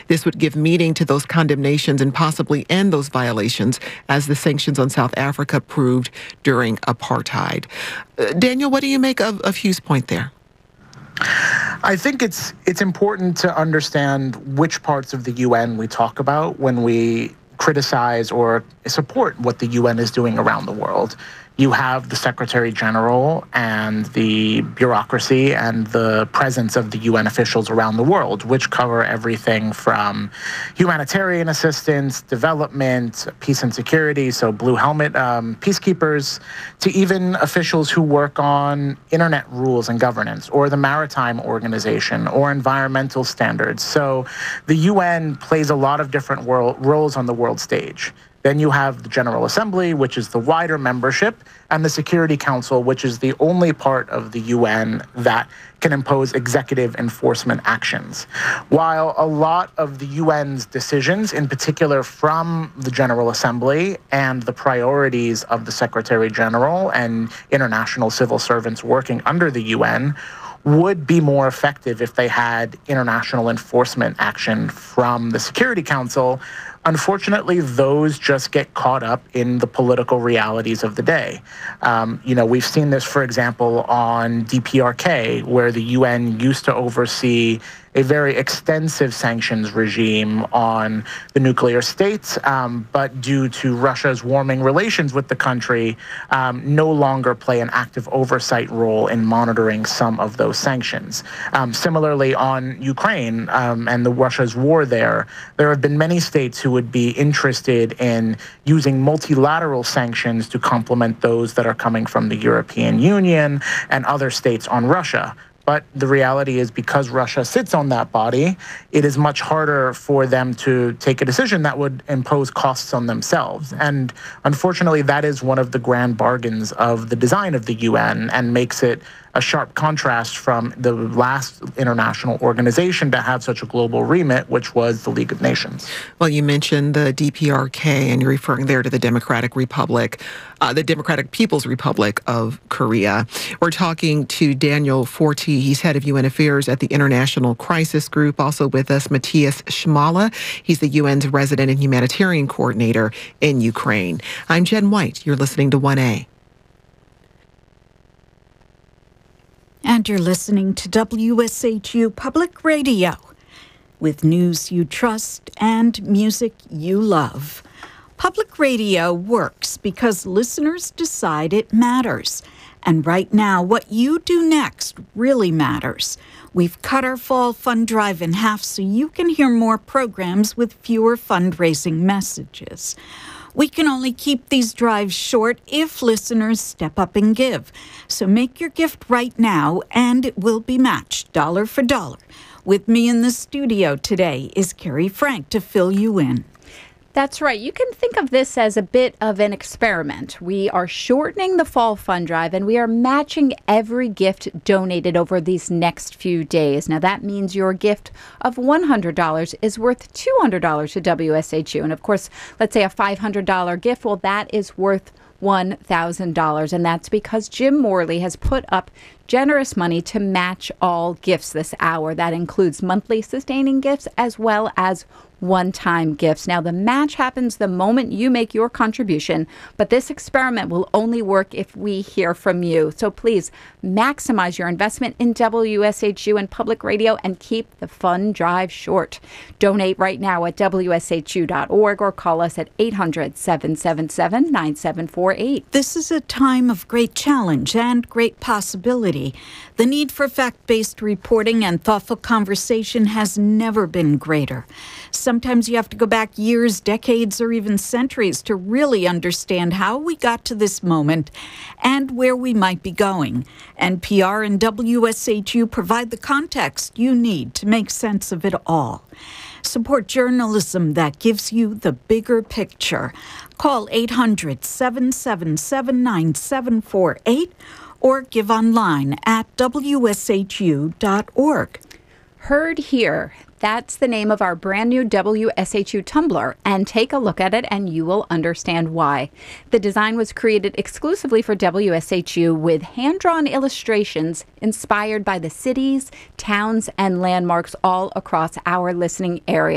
This would give meaning to those condemnations and possibly end those violations, as the sanctions on South Africa proved during apartheid. Daniel, what do you make of Hugh's point there? I think it's important to understand which parts of the UN we talk about when we criticize or support what the UN is doing around the world. You have the Secretary General and the bureaucracy and the presence of the UN officials around the world, which cover everything from humanitarian assistance, development, peace and security, so Blue Helmet peacekeepers, to even officials who work on internet rules and governance, or the Maritime Organization, or environmental standards. So the UN plays a lot of different roles on the world stage. Then you have the General Assembly, which is the wider membership, and the Security Council, which is the only part of the UN that can impose executive enforcement actions. While a lot of the UN's decisions, in particular from the General Assembly and the priorities of the Secretary General and international civil servants working under the UN, would be more effective if they had international enforcement action from the Security Council. Unfortunately, those just get caught up in the political realities of the day. We've seen this, for example, on DPRK, where the UN used to oversee a very extensive sanctions regime on the nuclear states, but due to Russia's warming relations with the country, no longer play an active oversight role in monitoring some of those sanctions. Similarly, on Ukraine and Russia's war there have been many states who would be interested in using multilateral sanctions to complement those that are coming from the European Union and other states on Russia. But the reality is, because Russia sits on that body, it is much harder for them to take a decision that would impose costs on themselves. And unfortunately, that is one of the grand bargains of the design of the UN, and makes it a sharp contrast from the last international organization to have such a global remit, which was the League of Nations. Well, you mentioned the DPRK, and you're referring there to the Democratic People's Republic of Korea. We're talking to Daniel Forti. He's head of UN Affairs at the International Crisis Group. Also with us, Matthias Schmale. He's the UN's resident and humanitarian coordinator in Ukraine. I'm Jen White. You're listening to 1A. And you're listening to WSHU Public Radio, with news you trust and music you love. Public radio works because listeners decide it matters. And right now, what you do next really matters. We've cut our fall fund drive in half so you can hear more programs with fewer fundraising messages. We can only keep these drives short if listeners step up and give. So make your gift right now, and it will be matched dollar for dollar. With me in the studio today is Carrie Frank to fill you in. That's right. You can think of this as a bit of an experiment. We are shortening the fall fund drive, and we are matching every gift donated over these next few days. Now, that means your gift of $100 is worth $200 to WSHU. And of course, let's say a $500 gift, well, that is worth $1,000. And that's because Jim Morley has put up generous money to match all gifts this hour. That includes monthly sustaining gifts as well as one-time gifts. Now, the match happens the moment you make your contribution, but this experiment will only work if we hear from you. So please maximize your investment in WSHU and public radio and keep the fund drive short. Donate right now at WSHU.org or call us at 800-777-9748. This is a time of great challenge and great possibility. The need for fact-based reporting and thoughtful conversation has never been greater. Sometimes you have to go back years, decades, or even centuries to really understand how we got to this moment and where we might be going. NPR and WSHU provide the context you need to make sense of it all. Support journalism that gives you the bigger picture. Call 800-777-9748 or give online at WSHU.org. Heard Here. That's the name of our brand new WSHU Tumblr, and take a look at it and you will understand why. The design was created exclusively for WSHU with hand-drawn illustrations inspired by the cities, towns, and landmarks all across our listening area.